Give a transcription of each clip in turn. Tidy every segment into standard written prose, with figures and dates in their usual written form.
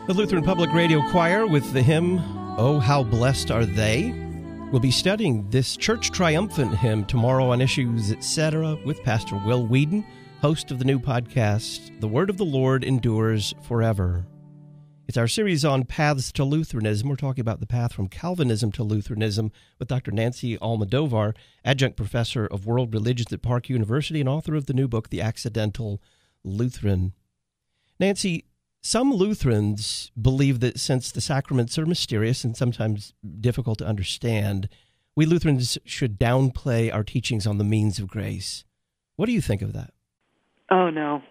The Lutheran Public Radio Choir with the hymn, "Oh, How Blessed Are They." We'll be studying this church triumphant hymn tomorrow on Issues Etc. with Pastor Will Whedon, host of the new podcast, The Word of the Lord Endures Forever. It's our series on Paths to Lutheranism. We're talking about the path from Calvinism to Lutheranism with Dr. Nancy Almodovar, adjunct professor of world religions at Park University and author of the new book, The Accidental Lutheran. Nancy, some Lutherans believe that since the sacraments are mysterious and sometimes difficult to understand, we Lutherans should downplay our teachings on the means of grace. What do you think of that? Oh, no.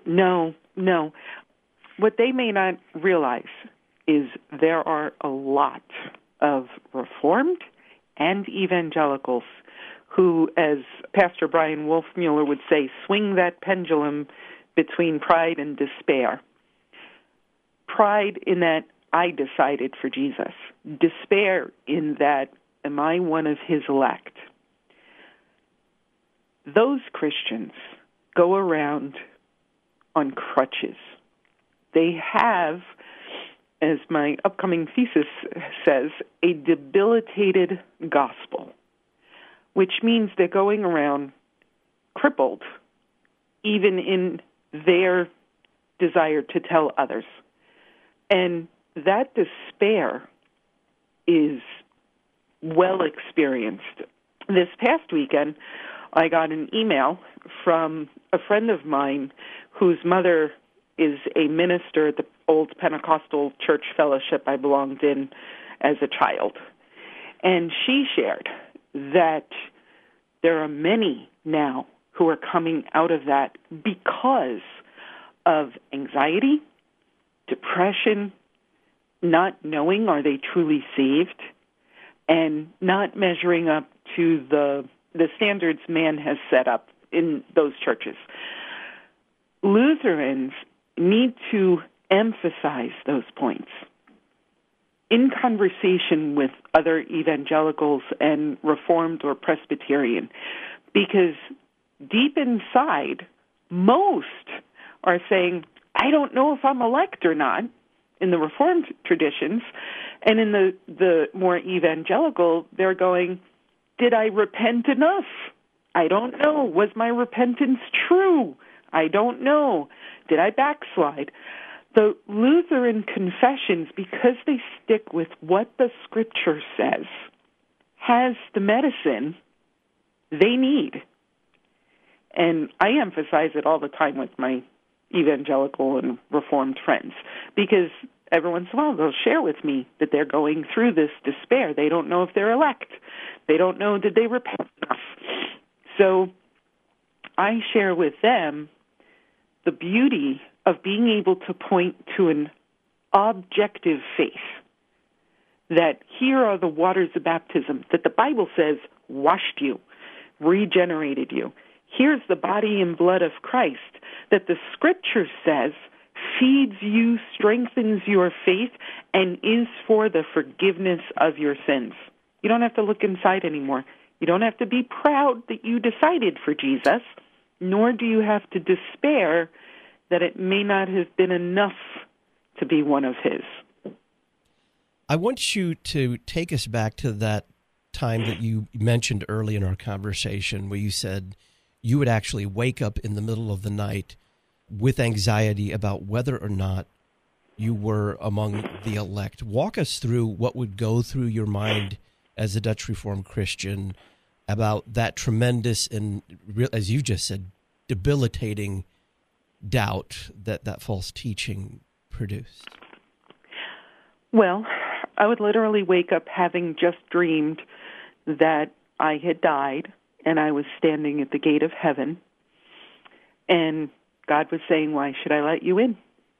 What they may not realize is there are a lot of Reformed and evangelicals who, as Pastor Brian Wolfmueller would say, swing that pendulum between pride and despair. Pride in that I decided for Jesus. Despair in that, am I one of his elect? Those Christians go around on crutches. They have, as my upcoming thesis says, a debilitated gospel, which means they're going around crippled, even in their desire to tell others. And that despair is well experienced. This past weekend, I got an email from a friend of mine whose mother is a minister at the old Pentecostal church fellowship I belonged in as a child. And she shared that there are many now who are coming out of that because of anxiety, depression, not knowing are they truly saved, and not measuring up to the standards man has set up in those churches. Lutherans need to emphasize those points in conversation with other evangelicals and Reformed or Presbyterian, because deep inside, most are saying, I don't know if I'm elect or not, in the Reformed traditions, and in the more evangelical, they're going, did I repent enough? I don't know. Was my repentance true? I don't know. Did I backslide? The Lutheran confessions, because they stick with what the Scripture says, has the medicine they need. And I emphasize it all the time with my evangelical and Reformed friends, because every once in a while they'll share with me that they're going through this despair. They don't know if they're elect. They don't know, did they repent enough? So I share with them the beauty of being able to point to an objective faith, that here are the waters of baptism, that the Bible says washed you, regenerated you. Here's the body and blood of Christ, that the Scripture says feeds you, strengthens your faith, and is for the forgiveness of your sins. You don't have to look inside anymore. You don't have to be proud that you decided for Jesus, nor do you have to despair that it may not have been enough to be one of his. I want you to take us back to that time that you mentioned early in our conversation where you said you would actually wake up in the middle of the night with anxiety about whether or not you were among the elect. Walk us through what would go through your mind as a Dutch Reformed Christian about that tremendous and, as you just said, debilitating doubt that false teaching produced. Well, I would literally wake up having just dreamed that I had died and I was standing at the gate of heaven, and God was saying, why should I let you in?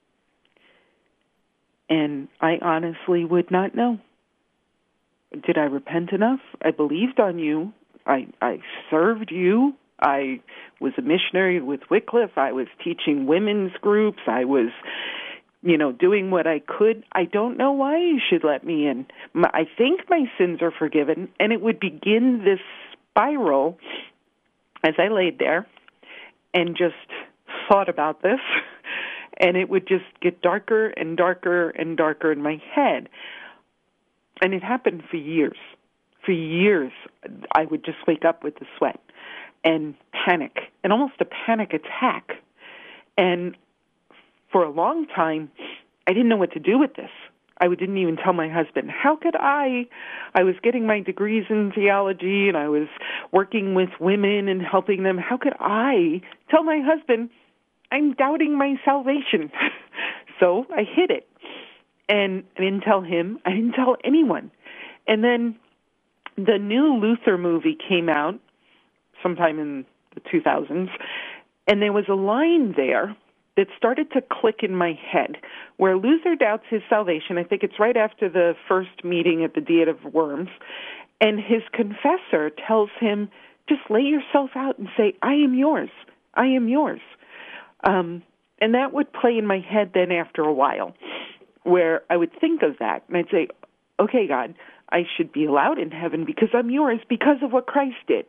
And I honestly would not know. Did I repent enough? I believed on you. I served you. I was a missionary with Wycliffe. I was teaching women's groups. I was, doing what I could. I don't know why you should let me in. I think my sins are forgiven, and it would begin this spiral as I laid there and just thought about this And it would just get darker and darker and darker in my head. And it happened for years. For years, I would just wake up with the sweat and panic, and almost a panic attack. And for a long time, I didn't know what to do with this. I didn't even tell my husband. How could I was getting my degrees in theology, and I was working with women and helping them. How could I tell my husband I'm doubting my salvation? So I hid it. And I didn't tell him. I didn't tell anyone. And then the new Luther movie came out sometime in the 2000s, and there was a line there that started to click in my head where Luther doubts his salvation. I think it's right after the first meeting at the Diet of Worms, and his confessor tells him, just lay yourself out and say, I am yours. I am yours. And that would play in my head then after a while, where I would think of that, and I'd say, okay, God, I should be allowed in heaven because I'm yours because of what Christ did.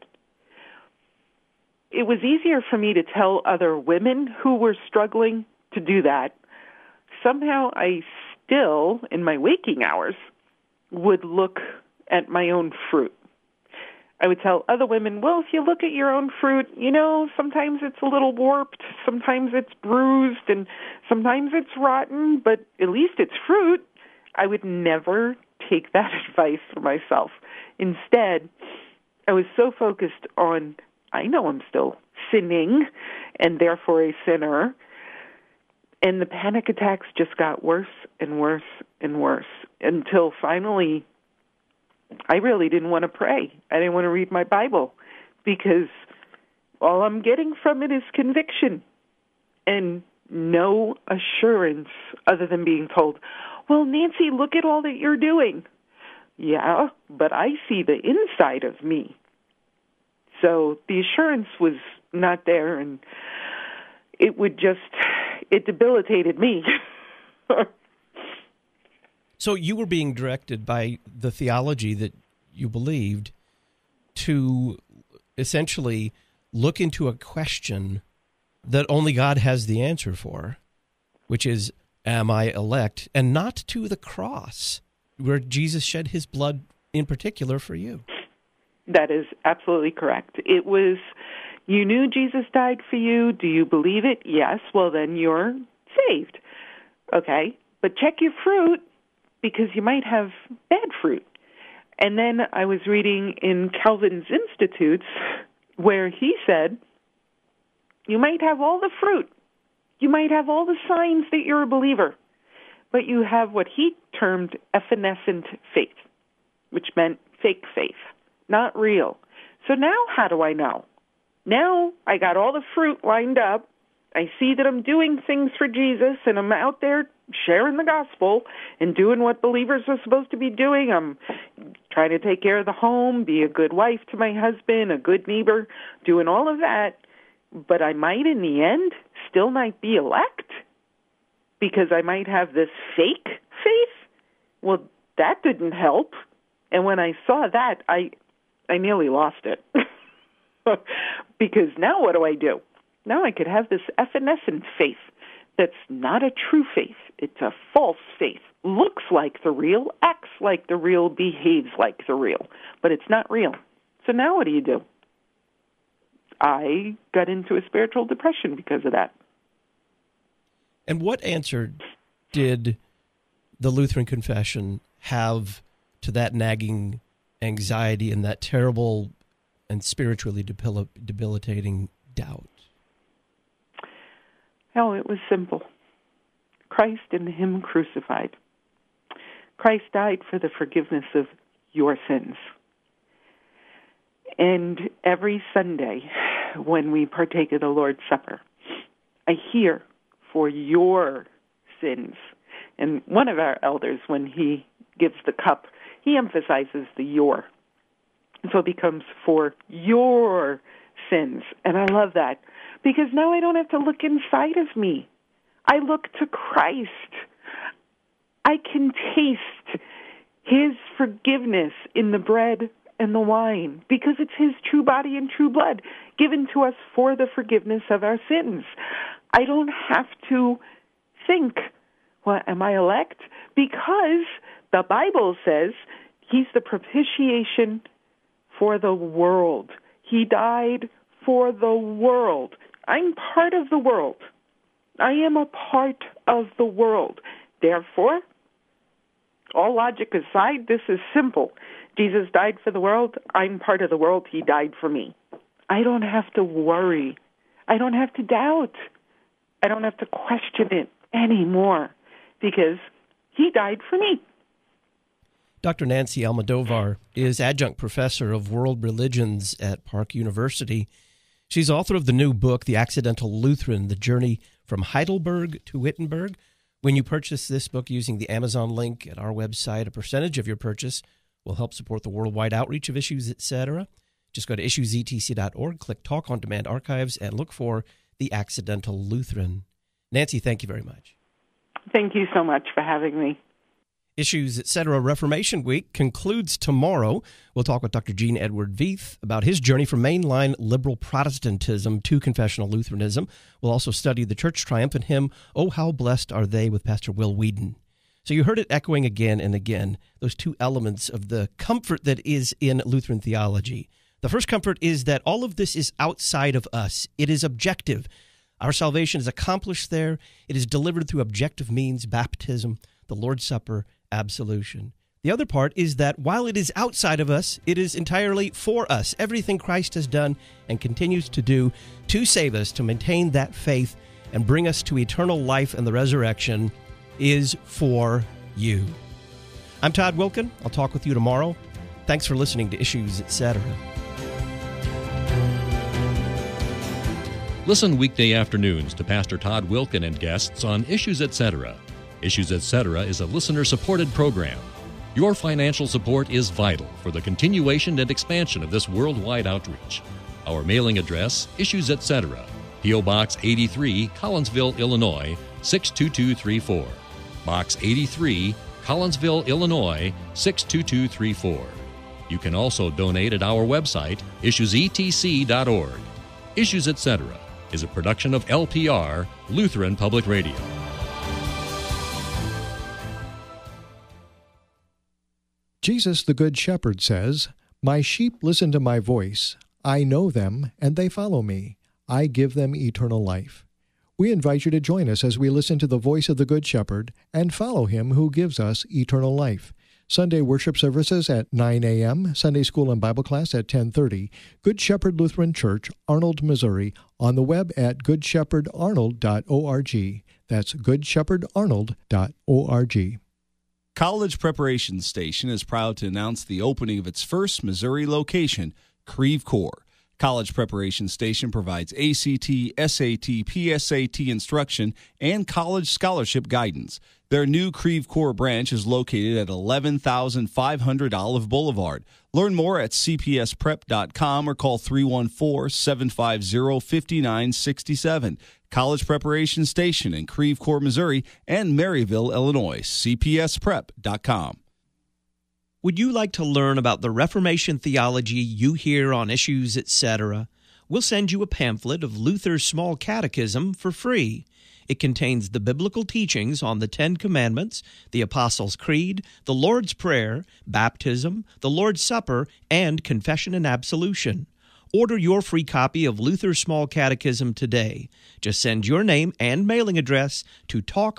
It was easier for me to tell other women who were struggling to do that. Somehow I still, in my waking hours, would look at my own fruit. I would tell other women, well, if you look at your own fruit, sometimes it's a little warped, sometimes it's bruised, and sometimes it's rotten, but at least it's fruit. I would never take that advice for myself. Instead, I was so focused on, I know I'm still sinning and therefore a sinner, and the panic attacks just got worse and worse and worse until finally I really didn't want to pray. I didn't want to read my Bible because all I'm getting from it is conviction and no assurance other than being told, well, Nancy, look at all that you're doing. Yeah, but I see the inside of me. So the assurance was not there, and it debilitated me. So you were being directed by the theology that you believed to essentially look into a question that only God has the answer for, which is, am I elect? And not to the cross, where Jesus shed his blood in particular for you. That is absolutely correct. It was, you knew Jesus died for you. Do you believe it? Yes. Well, then you're saved. Okay. But check your fruit because you might have bad fruit. And then I was reading in Calvin's Institutes where he said, you might have all the fruit. You might have all the signs that you're a believer, but you have what he termed evanescent faith, which meant fake faith, not real. So now how do I know? Now I got all the fruit lined up. I see that I'm doing things for Jesus, and I'm out there sharing the gospel and doing what believers are supposed to be doing. I'm trying to take care of the home, be a good wife to my husband, a good neighbor, doing all of that. But I might, in the end, still might be elect because I might have this fake faith. Well, that didn't help. And when I saw that, I nearly lost it. Because now what do? Now I could have this evanescent faith that's not a true faith. It's a false faith. Looks like the real, acts like the real, behaves like the real. But it's not real. So now what do? I got into a spiritual depression because of that. And what answer did the Lutheran Confession have to that nagging anxiety and that terrible and spiritually debilitating doubt? Oh, it was simple. Christ and him crucified. Christ died for the forgiveness of your sins. And every Sunday when we partake of the Lord's Supper, I hear for your sins. And one of our elders, when he gives the cup, he emphasizes the your. So it becomes for your sins. And I love that because now I don't have to look inside of me. I look to Christ. I can taste his forgiveness in the bread and the wine because it's his true body and true blood given to us for the forgiveness of our sins. I don't have to think, well, am I elect? Because the Bible says he's the propitiation for the world. He died for the world. I'm part of the world. I am a part of the world. Therefore, all logic aside, this is simple. Jesus died for the world. I'm part of the world. He died for me. I don't have to worry. I don't have to doubt. I don't have to question it anymore because he died for me. Dr. Nancy Almodovar is adjunct professor of world religions at Park University. She's author of the new book, The Accidental Lutheran, The Journey from Heidelberg to Wittenberg. When you purchase this book using the Amazon link at our website, a percentage of your purchase will help support the worldwide outreach of Issues, etc. Just go to issuesetc.org, click Talk on Demand Archives, and look for The Accidental Lutheran. Nancy, thank you very much. Thank you so much for having me. Issues, etc. Reformation Week concludes tomorrow. We'll talk with Dr. Gene Edward Veith about his journey from mainline liberal Protestantism to confessional Lutheranism. We'll also study the church triumphant hymn, "Oh, How Blessed Are They," with Pastor Will Wheaton. So you heard it echoing again and again, those two elements of the comfort that is in Lutheran theology. The first comfort is that all of this is outside of us. It is objective. Our salvation is accomplished there. It is delivered through objective means, baptism, the Lord's Supper, absolution. The other part is that while it is outside of us, it is entirely for us. Everything Christ has done and continues to do to save us, to maintain that faith and bring us to eternal life and the resurrection is for you. I'm Todd Wilken. I'll talk with you tomorrow. Thanks for listening to Issues, etc. Listen weekday afternoons to Pastor Todd Wilken and guests on Issues, etc. Issues, etc. is a listener-supported program. Your financial support is vital for the continuation and expansion of this worldwide outreach. Our mailing address, Issues, etc., P.O. Box 83, Collinsville, Illinois, 62234. Box 83, Collinsville, Illinois, 62234. You can also donate at our website, issuesetc.org. Issues, etc. is a production of LPR, Lutheran Public Radio. Jesus, the Good Shepherd, says, "My sheep listen to my voice. I know them, and they follow me. I give them eternal life." We invite you to join us as we listen to the voice of the Good Shepherd and follow him who gives us eternal life. Sunday worship services at 9 a.m., Sunday school and Bible class at 10:30. Good Shepherd Lutheran Church, Arnold, Missouri, on the web at goodshepherdarnold.org. That's goodshepherdarnold.org. College Preparation Station is proud to announce the opening of its first Missouri location, Creve Coeur. College Preparation Station provides ACT, SAT, PSAT instruction and college scholarship guidance. Their new Creve Coeur branch is located at 11,500 Olive Boulevard. Learn more at cpsprep.com or call 314-750-5967. College Preparation Station in Creve Coeur, Missouri, and Maryville, Illinois. cpsprep.com. Would you like to learn about the Reformation theology you hear on Issues, etc.? We'll send you a pamphlet of Luther's Small Catechism for free. It contains the biblical teachings on the Ten Commandments, the Apostles' Creed, the Lord's Prayer, baptism, the Lord's Supper, and confession and absolution. Order your free copy of Luther's Small Catechism today. Just send your name and mailing address to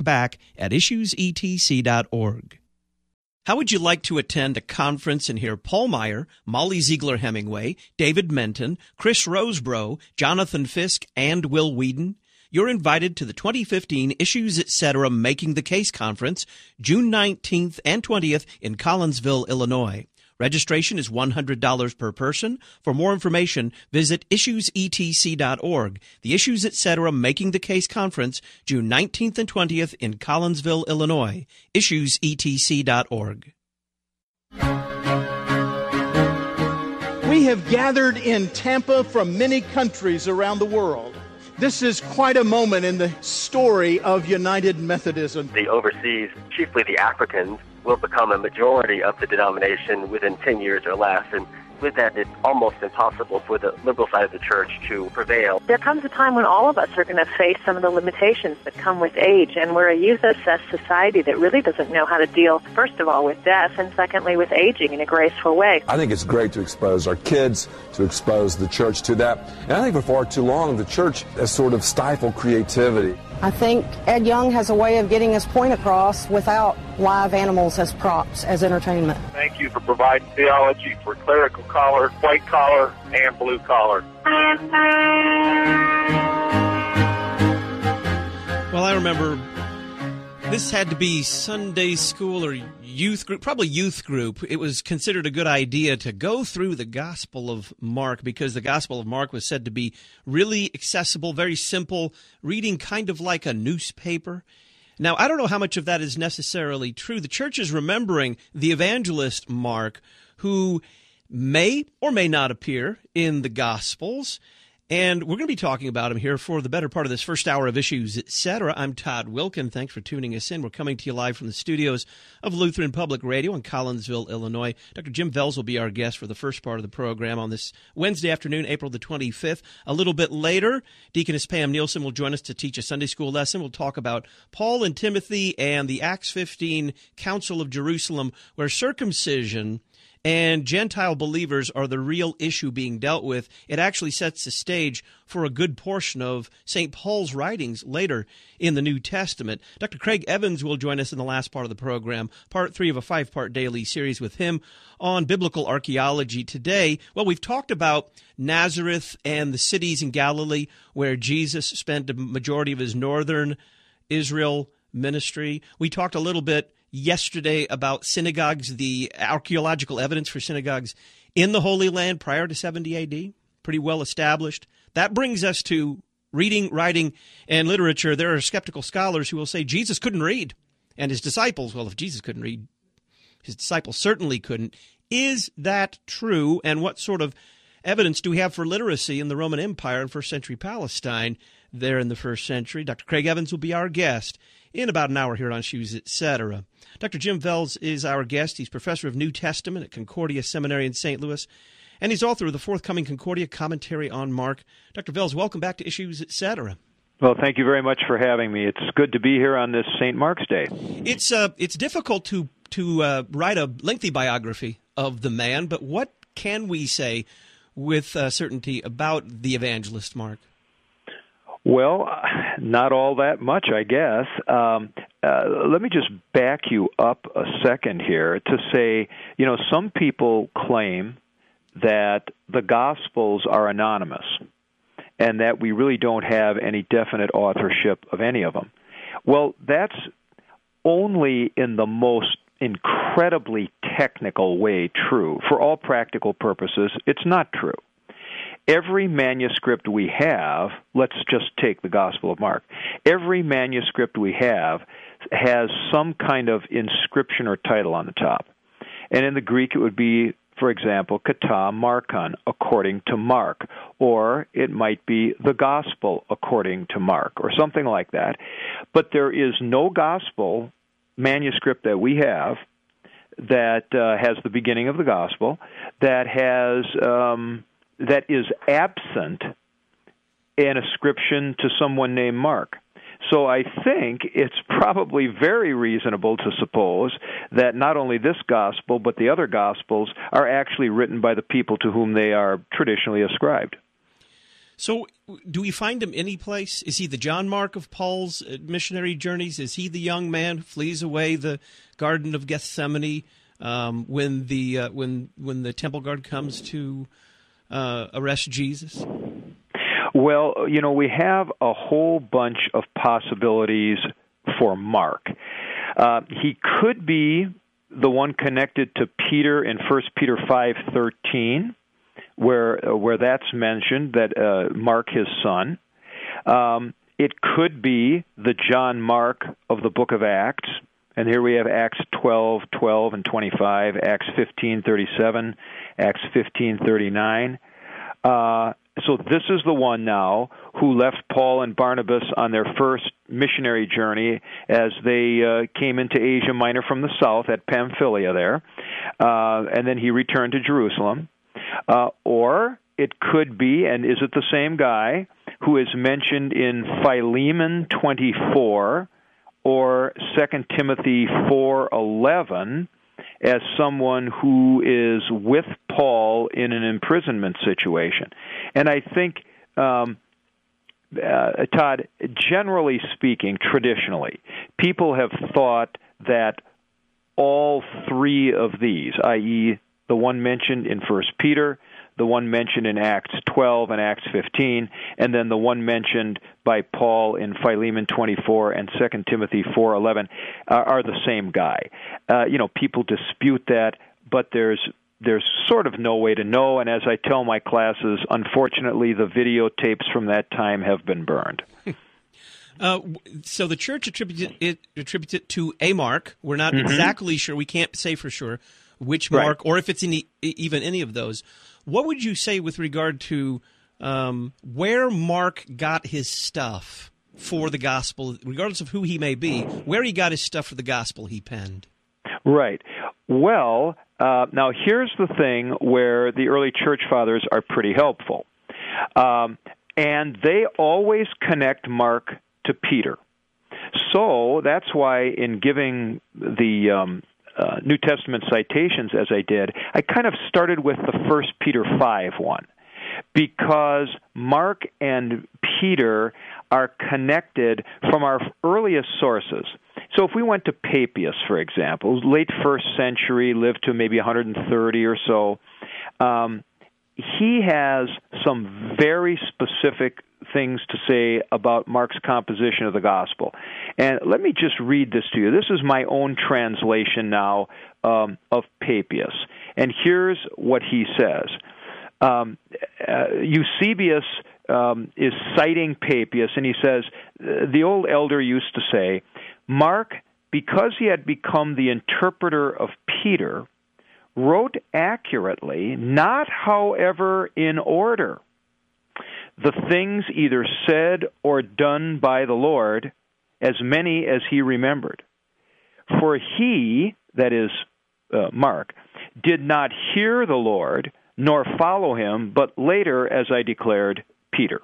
talkback@issuesetc.org. How would you like to attend a conference and hear Paul Meyer, Molly Ziegler Hemingway, David Menton, Chris Rosebrough, Jonathan Fisk, and Will Wheaton? You're invited to the 2015 Issues, etc. Making the Case Conference, June 19th and 20th in Collinsville, Illinois. Registration is $100 per person. For more information, visit issuesetc.org. The Issues, etc. Making the Case Conference, June 19th and 20th in Collinsville, Illinois. issuesetc.org. We have gathered in Tampa from many countries around the world. This is quite a moment in the story of United Methodism. The overseas, chiefly the Africans, will become a majority of the denomination within 10 years or less. And With that, it's almost impossible for the liberal side of the church to prevail. There comes a time when all of us are going to face some of the limitations that come with age, and we're a youth-obsessed society that really doesn't know how to deal, first of all, with death, and secondly, with aging in a graceful way. I think it's great to expose our kids, to expose the church to that. And I think for far too long, the church has sort of stifled creativity. I think Ed Young has a way of getting his point across without live animals as props, as entertainment. Thank you for providing theology for clerical collar, white collar, and blue collar. Well, I remember this had to be Sunday school or youth group, probably youth group. It was considered a good idea to go through the Gospel of Mark because the Gospel of Mark was said to be really accessible, very simple, reading kind of like a newspaper. Now, I don't know how much of that is necessarily true. The church is remembering the evangelist Mark, who may or may not appear in the Gospels. And we're going to be talking about him here for the better part of this first hour of Issues, Etc. I'm Todd Wilken. Thanks for tuning us in. We're coming to you live from the studios of Lutheran Public Radio in Collinsville, Illinois. Dr. Jim Vels will be our guest for the first part of the program on this Wednesday afternoon, April the 25th. A little bit later, Deaconess Pam Nielsen will join us to teach a Sunday school lesson. We'll talk about Paul and Timothy and the Acts 15 Council of Jerusalem, where circumcision and Gentile believers are the real issue being dealt with. It actually sets the stage for a good portion of St. Paul's writings later in the New Testament. Dr. Craig Evans will join us in the last part of the program, part 3 of a 5-part daily series with him on biblical archaeology today. Well, we've talked about Nazareth and the cities in Galilee where Jesus spent a majority of his northern Israel ministry. We talked a little bit yesterday about synagogues, the archaeological evidence for synagogues in the Holy Land prior to 70 A.D., pretty well established. That brings us to reading, writing, and literature. There are skeptical scholars who will say Jesus couldn't read, and his disciples, well, if Jesus couldn't read, his disciples certainly couldn't. Is that true, and what sort of evidence do we have for literacy in the Roman Empire in first century Palestine there in the first century? Dr. Craig Evans will be our guest in about an hour here on Issues, Etc. Dr. Jim Vels is our guest. He's professor of New Testament at Concordia Seminary in St. Louis, and he's author of the forthcoming Concordia Commentary on Mark. Dr. Vels, welcome back to Issues, Etc. Well, thank you very much for having me. It's good to be here on this St. Mark's Day. It's difficult to write a lengthy biography of the man, but what can we say with certainty about the evangelist Mark? Well, not all that much, I guess. Let me just back you up a second here to say, some people claim that the Gospels are anonymous and that we really don't have any definite authorship of any of them. Well, that's only in the most incredibly technical way true. For all practical purposes, it's not true. Every manuscript we have, let's just take the Gospel of Mark, every manuscript we have has some kind of inscription or title on the top. And in the Greek it would be, for example, kata Markon, according to Mark, or it might be the Gospel according to Mark, or something like that. But there is no Gospel manuscript that we have that has the beginning of the Gospel, that is absent an ascription to someone named Mark. So I think it's probably very reasonable to suppose that not only this gospel, but the other gospels are actually written by the people to whom they are traditionally ascribed. So do we find him any place? Is he the John Mark of Paul's missionary journeys? Is he the young man who flees away the Garden of Gethsemane when the temple guard comes to arrest Jesus? Well, we have a whole bunch of possibilities for Mark. He could be the one connected to Peter in 1 Peter 5:13, where that's mentioned, that Mark, his son. It could be the John Mark of the book of Acts. And here we have Acts 12:12 and 25, Acts 15:37, Acts 15:39. So this is the one now who left Paul and Barnabas on their first missionary journey as they came into Asia Minor from the south at Pamphylia there. And then he returned to Jerusalem. Or it could be, and is it the same guy, who is mentioned in Philemon 24 or 2 Timothy 4:11 as someone who is with Paul in an imprisonment situation. And I think, Todd, generally speaking, traditionally, people have thought that all three of these, i.e., the one mentioned in 1 Peter, the one mentioned in Acts 12 and Acts 15, and then the one mentioned by Paul in Philemon 24 and 2 Timothy 4:11 are the same guy. People dispute that, but there's sort of no way to know, and as I tell my classes, unfortunately, the videotapes from that time have been burned. So the church attributes it to a Mark. We're not exactly sure. We can't say for sure which Mark, or if it's even any of those. What would you say with regard to where Mark got his stuff for the gospel, regardless of who he may be, where he got his stuff for the gospel he penned? Right. Well, now here's the thing where the early church fathers are pretty helpful. And they always connect Mark to Peter. So that's why in giving the New Testament citations as I did, I kind of started with the 1 Peter 5:1, because Mark and Peter are connected from our earliest sources. So if we went to Papias, for example, late 1st century, lived to maybe 130 or so, he has some very specific things to say about Mark's composition of the gospel. And let me just read this to you. This is my own translation now of Papias. And here's what he says. Eusebius is citing Papias, and he says, the old elder used to say, Mark, because he had become the interpreter of Peter, wrote accurately, not, however, in order, the things either said or done by the Lord, as many as he remembered. For he, that is Mark, did not hear the Lord, nor follow him, but later, as I declared, Peter.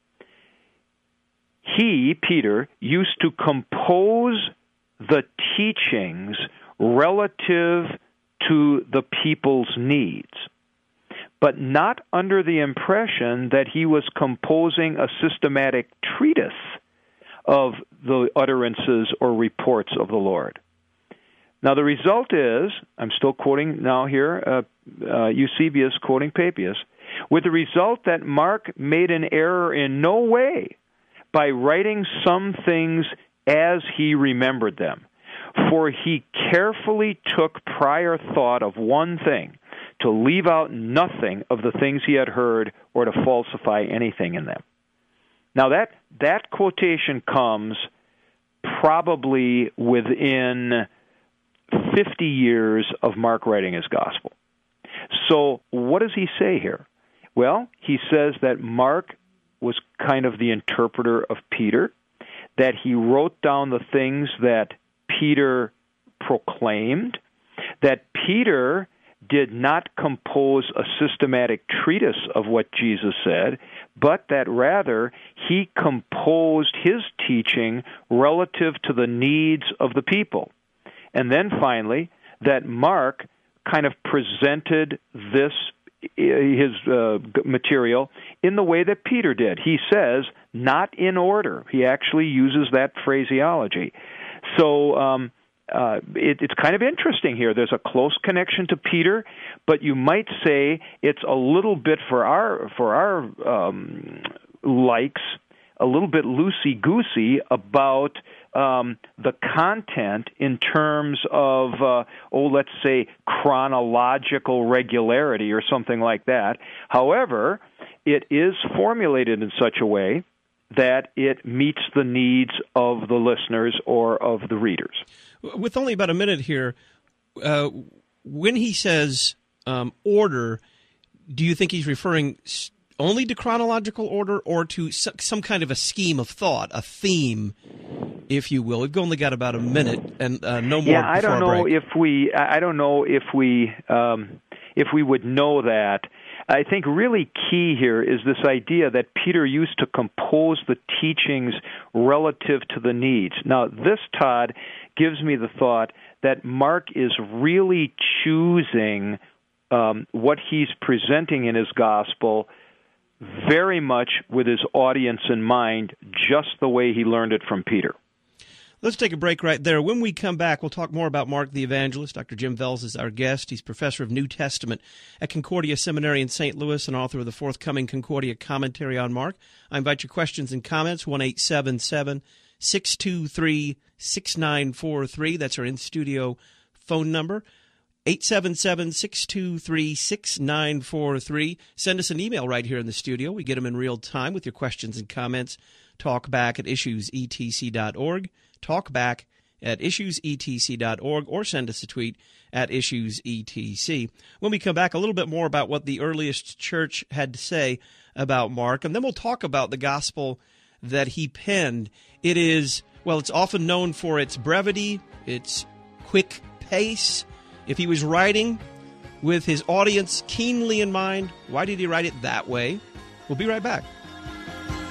He, Peter, used to compose the teachings relative to the people's needs, but not under the impression that he was composing a systematic treatise of the utterances or reports of the Lord. Now, the result is, I'm still quoting now here, Eusebius quoting Papias, with the result that Mark made an error in no way by writing some things as he remembered them. For he carefully took prior thought of one thing, to leave out nothing of the things he had heard or to falsify anything in them. Now that quotation comes probably within 50 years of Mark writing his gospel. So what does he say here? Well, he says that Mark was kind of the interpreter of Peter, that he wrote down the things that Peter proclaimed, that Peter did not compose a systematic treatise of what Jesus said, but that rather he composed his teaching relative to the needs of the people. And then finally, that Mark kind of presented his material in the way that Peter did. He says, not in order. He actually uses that phraseology. So it's kind of interesting here. There's a close connection to Peter, but you might say it's a little bit for our likes, a little bit loosey-goosey about the content in terms of, let's say, chronological regularity or something like that. However, it is formulated in such a way that it meets the needs of the listeners or of the readers. With only about a minute here, when he says order, do you think he's referring only to chronological order or to some kind of a scheme of thought, a theme, if you will? We've only got about a minute and no more. Yeah, I don't know if we would know that. I think really key here is this idea that Peter used to compose the teachings relative to the needs. Now, this, Todd, gives me the thought that Mark is really choosing what he's presenting in his gospel very much with his audience in mind, just the way he learned it from Peter. Let's take a break right there. When we come back, we'll talk more about Mark the Evangelist. Dr. Jim Wells is our guest. He's professor of New Testament at Concordia Seminary in St. Louis and author of the forthcoming Concordia Commentary on Mark. I invite your questions and comments, 1-877-623-6943. That's our in-studio phone number. 877-623-6943. Send us an email right here in the studio. We get them in real time with your questions and comments. Talkback@issuesetc.org. Talkback@issuesetc.org, or send us a tweet at issuesetc. When we come back, a little bit more about what the earliest church had to say about Mark, and then we'll talk about the gospel that he penned. It is, well, it's often known for its brevity, its quick pace. If he was writing with his audience keenly in mind, why did he write it that way? We'll be right back.